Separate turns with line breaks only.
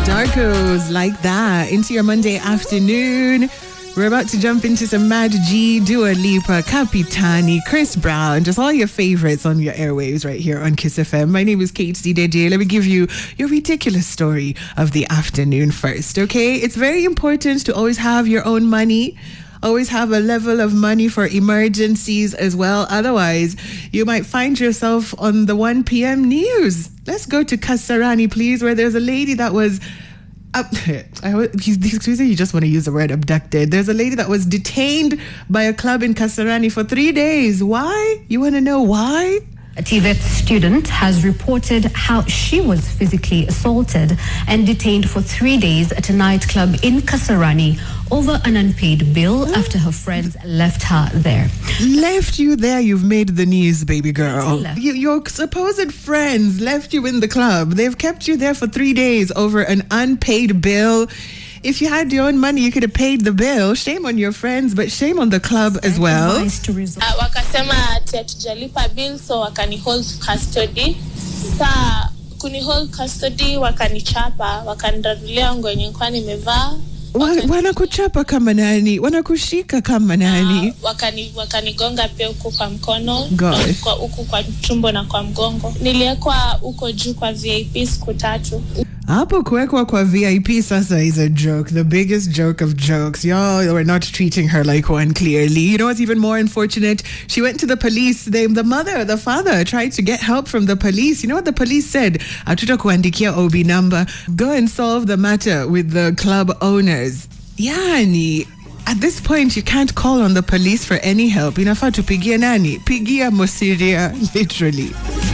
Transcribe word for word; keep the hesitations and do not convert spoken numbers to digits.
Darkos like that into your Monday afternoon. We're about to jump into some Mad G, Dua Lipa, Capitani, Chris Brown, just all your favorites on your airwaves right here on Kiss F M. My name is Kate C D D. Let me give you your ridiculous story of the afternoon first, okay? It's very important to always have your own money. Always have a level of money for emergencies as well. Otherwise, you might find yourself on the one p.m. news. Let's go to Kasarani, please, where there's a lady that was... Uh, I, excuse me, you just want to use the word abducted. There's a lady that was detained by a club in Kasarani for three days. Why? You want to know why?
A T V E T student has reported how she was physically assaulted and detained for three days at a nightclub in Kasarani over an unpaid bill huh? after her friends left her there.
Left you there? You've made the news, baby girl. You, your supposed friends left you in the club. They've kept you there for three days over an unpaid bill. If you had your own money, you could have paid the bill. Shame on your friends, but shame on the club as well.
Uh, wakasema ati hatujalipa bill, so wakani hold custody. Sa kuni hold custody, wakanichapa, wakanidarulia nguo yenye nilikuwa nimevaa.
Wanakuchapa kama nani? Wanakushika kama nani?
Uh, wakani wakanigonga pia huku kwa mkono,
kwa
huku kwa tumbo na kwa mgongo. Niliekwa huko juu kwa V I P siku tatu.
Hapo kuwekwa kwa V I P sasa is a joke, the biggest joke of jokes. Y'all were not treating her like one, clearly. You know what's even more unfortunate? She went to the police. They, the mother, the father tried to get help from the police. You know what the police said? Atuta kuandikia O B number. Go and solve the matter with the club owners. Yani, at this point, you can't call on the police for any help. Inafaa tupigie nani? Pigia Mosiria, literally.